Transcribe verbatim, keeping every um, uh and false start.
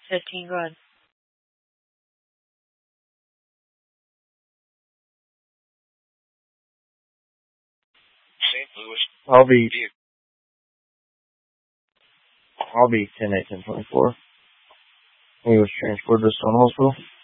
fifteen, go ahead. Saint Louis. I'll be, I'll be ten eight ten twenty-four. He was transported to Stone Hospital.